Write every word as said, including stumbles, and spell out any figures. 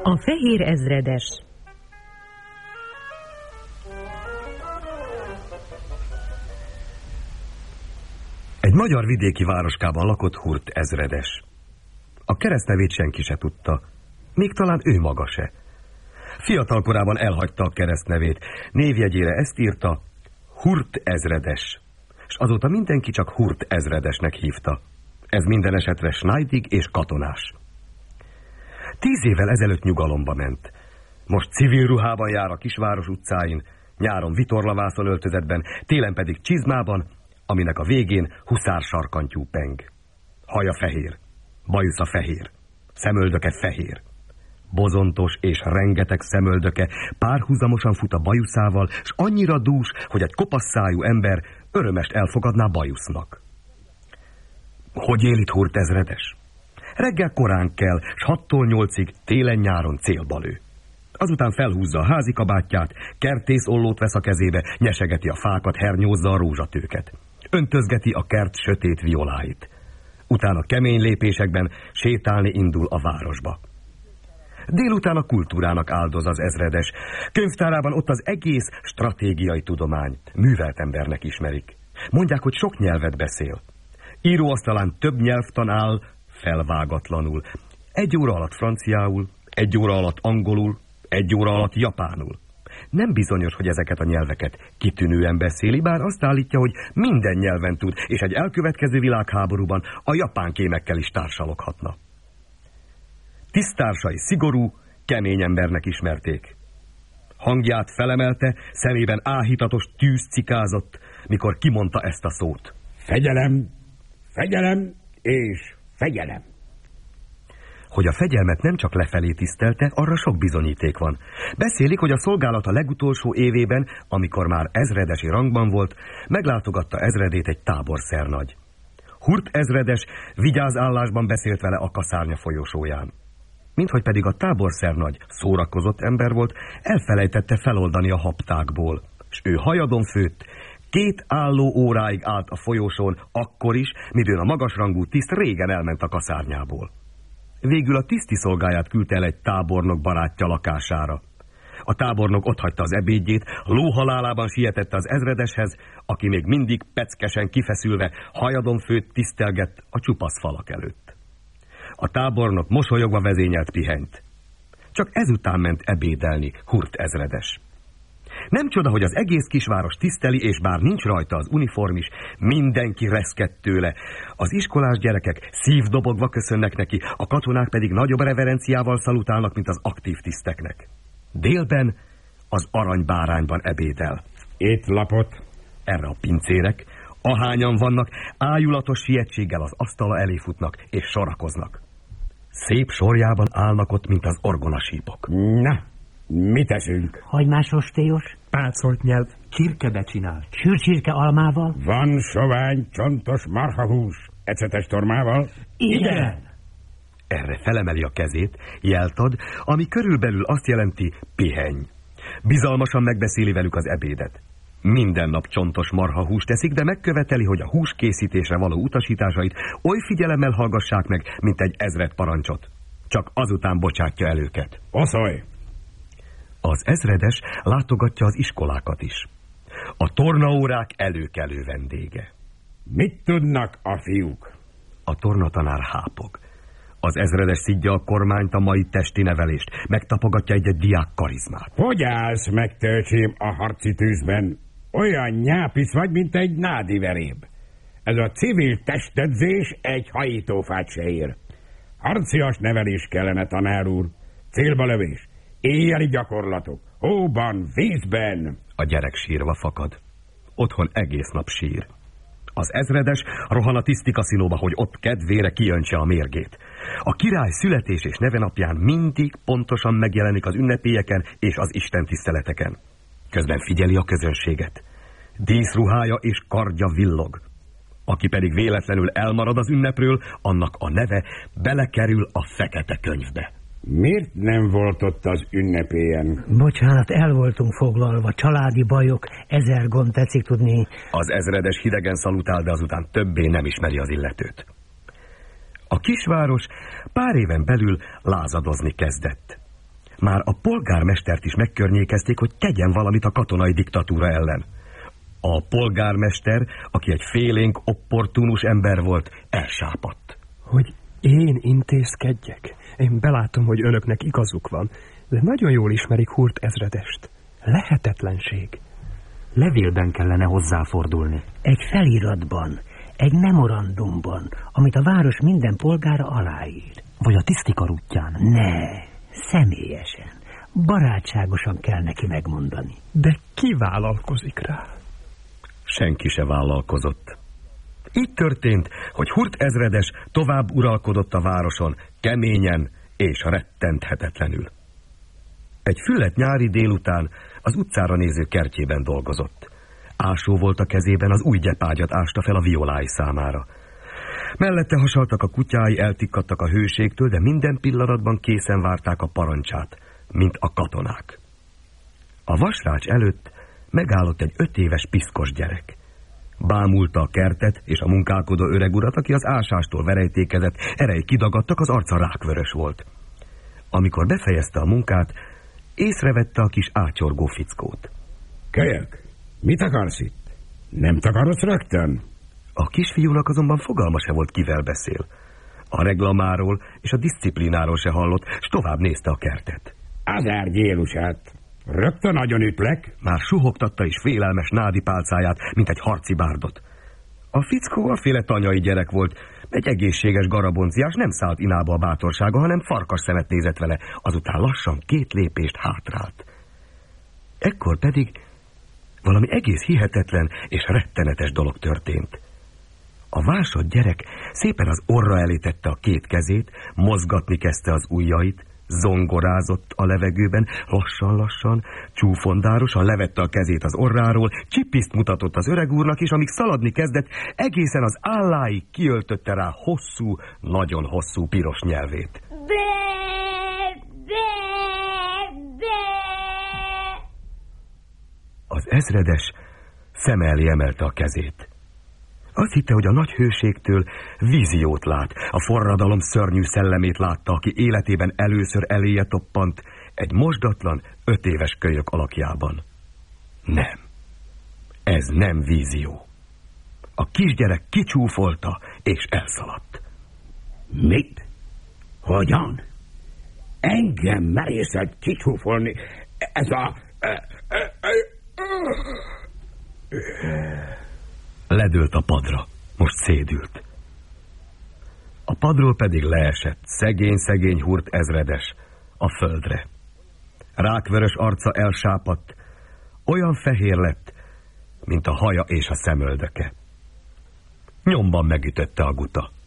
A fehér ezredes. Egy magyar vidéki városkában lakott Hurt ezredes. A keresztnevét senki se tudta, még talán ő maga se. Fiatal korában elhagyta a keresztnevét, névjegyére ezt írta, Hurt ezredes, és azóta mindenki csak Hurt ezredesnek hívta. Ez minden esetre snajdig és katonás. Tíz évvel ezelőtt nyugalomba ment. Most civil ruhában jár a kisváros utcáin, nyáron vitorlavászon öltözetben, télen pedig csizmában, aminek a végén huszár sarkantyú peng. Haja fehér, bajusza fehér, szemöldöke fehér. Bozontos és rengeteg szemöldöke párhuzamosan fut a bajuszával, s annyira dús, hogy egy kopasszájú ember örömest elfogadná bajusznak. Hogy él itt Hurt ezredes? Reggel korán kell, s hattól nyolcig télen-nyáron célba lő. Azután felhúzza a házi kabátját, kertész ollót vesz a kezébe, nyesegeti a fákat, hernyózza a rózsatőket. Öntözgeti a kert sötét violáit. Utána kemény lépésekben sétálni indul a városba. Délután a kultúrának áldoz az ezredes. Könyvtárában ott az egész stratégiai tudomány. Művelt embernek ismerik. Mondják, hogy sok nyelvet beszél. Íróasztalán több nyelvtan áll, felvágatlanul. Egy óra alatt franciául, egy óra alatt angolul, egy óra alatt japánul. Nem bizonyos, hogy ezeket a nyelveket kitűnően beszéli, bár azt állítja, hogy minden nyelven tud, és egy elkövetkező világháborúban a japán kémekkel is társaloghatna. Tisztársai szigorú, kemény embernek ismerték. Hangját felemelte, szemében áhítatos tűz cikázott, mikor kimondta ezt a szót. Fegyelem, fegyelem és fegyelem. Hogy a fegyelmet nem csak lefelé tisztelte, arra sok bizonyíték van. Beszélik, hogy a szolgálata legutolsó évében, amikor már ezredesi rangban volt, meglátogatta ezredét egy táborszernagy. Hurt ezredes vigyázállásban beszélt vele a kaszárnya folyosóján. Minthogy pedig a táborszernagy szórakozott ember volt, elfelejtette feloldani a haptákból, s ő hajadon főtt, két álló óráig állt a folyosón, akkor is, midőn a magasrangú tiszt régen elment a kaszárnyából. Végül a tiszti szolgáját küldte el egy tábornok barátja lakására. A tábornok otthagyta az ebédjét, lóhalálában sietette az ezredeshez, aki még mindig peckesen kifeszülve hajadon főtt tisztelgett a csupasz falak előtt. A tábornok mosolyogva vezényelt pihennyt. Csak ezután ment ebédelni Hurt ezredes. Nem csoda, hogy az egész kisváros tiszteli, és bár nincs rajta az uniform is, mindenki reszked tőle. Az iskolás gyerekek szívdobogva köszönnek neki, a katonák pedig nagyobb reverenciával szalutálnak, mint az aktív tiszteknek. Délben az aranybárányban ebédel. Étlapot. Erre a pincérek, ahányan vannak, ájulatos sietséggel az asztala elé futnak és sorakoznak. Szép sorjában állnak ott, mint az orgonasípok. Na, mit eszünk? Hagymásos téjos. Pácolt nyelv, csirkebe csinál. Sűrcsirke almával. Van sovány, csontos marhahús, ecetes tormával? Igen. Erre felemeli a kezét, jelt ad, ami körülbelül azt jelenti, pihenj. Bizalmasan megbeszéli velük az ebédet. Minden nap csontos marhahúst teszik, de megköveteli, hogy a húskészítésre való utasításait oly figyelemmel hallgassák meg, mint egy ezred parancsot. Csak azután bocsátja el őket. Oszolj! Az ezredes látogatja az iskolákat is. A tornaórák előkelő vendége. Mit tudnak a fiúk? A tornatanár hápog. Az ezredes szidja a kormányt, a mai testi nevelést, megtapogatja egy-egy diák karizmát. Hogy állsz meg, tölcsém, a harci tűzben? Olyan nyápisz vagy, mint egy nádiveréb. Ez a civil testedzés egy hajítófát se ér. Harcias nevelés kellene, tanár úr. Célba lövés, éjjeli gyakorlatok, hóban, vízben. A gyerek sírva fakad. Otthon egész nap sír. Az ezredes rohan a tiszti kaszinóba, hogy ott kedvére kijöntse a mérgét. A király születés és nevenapján mindig pontosan megjelenik az ünnepélyeken és az istentiszteleteken. Közben figyeli a közönséget. Díszruhája és kardja villog. Aki pedig véletlenül elmarad az ünnepről, annak a neve belekerül a fekete könyvbe. Miért nem volt ott az ünnepélyen? Bocsánat, el voltunk foglalva, családi bajok, ezer gond, tetszik tudni. Az ezredes hidegen szalutál, de azután többé nem ismeri az illetőt. A kisváros pár éven belül lázadozni kezdett. Már a polgármestert is megkörnyékezték, hogy tegyen valamit a katonai diktatúra ellen. A polgármester, aki egy félénk, opportunus ember volt, elsápadt. Hogy én intézkedjek? Én belátom, hogy önöknek igazuk van, de nagyon jól ismerik Hurt ezredest. Lehetetlenség. Levélben kellene hozzáfordulni. Egy feliratban, egy memorandumban, amit a város minden polgára aláír. Vagy a tisztikar útján. Ne, személyesen, barátságosan kell neki megmondani. De ki vállalkozik rá? Senki se vállalkozott. Így történt, hogy Hurt ezredes tovább uralkodott a városon, keményen és rettenthetetlenül. Egy füllet nyári délután az utcára néző kertjében dolgozott. Ásó volt a kezében, az új gyepágyat ásta fel a violái számára. Mellette hasaltak a kutyái, eltikkadtak a hőségtől, de minden pillanatban készen várták a parancsát, mint a katonák. A vasrács előtt megállott egy öt éves piszkos gyerek. Bámulta a kertet és a munkálkodó öreg urat, aki az ásástól verejtékezett, erei kidagadtak, az arca rákvörös volt. Amikor befejezte a munkát, észrevette a kis ácsorgó fickót. Kölyök, mit akarsz itt? Nem takarodsz rögtön? A kisfiúnak azonban fogalma se volt, kivel beszél. A reglamáról és a diszciplináról se hallott, s tovább nézte a kertet. Azár Gélusát, rögtön nagyon ütlek. Már suhogtatta is félelmes nádi pálcáját, mint egy harci bárdot. A fickó aféle tanyai gyerek volt, egy egészséges garabonciás, nem szállt inába a bátorsága, hanem farkas szemet nézett vele, azután lassan két lépést hátrált. Ekkor pedig valami egész hihetetlen és rettenetes dolog történt. A vásott gyerek szépen az orra elé tette a két kezét, mozgatni kezdte az ujjait, zongorázott a levegőben, lassan-lassan, csúfondárosan levette a kezét az orráról, csipiszt mutatott az öreg úrnak, és amíg szaladni kezdett, egészen az álláig kiöltötte rá hosszú, nagyon hosszú piros nyelvét. Az ezredes szeme elé emelte a kezét. Azt hitte, hogy a nagy hőségtől víziót lát, a forradalom szörnyű szellemét látta, aki életében először eléje toppant egy mosdatlan, öt éves kölyök alakjában. Nem. Ez nem vízió. A kisgyerek kicsúfolta és elszaladt. Mit? Hogyan? Engem merészed kicsúfolni? Ez a... Ledőlt a padra, most szédült. A padról pedig leesett, szegény-szegény Hurt ezredes, a földre. Rákvörös arca elsápadt, olyan fehér lett, mint a haja és a szemöldöke. Nyomban megütötte a guta.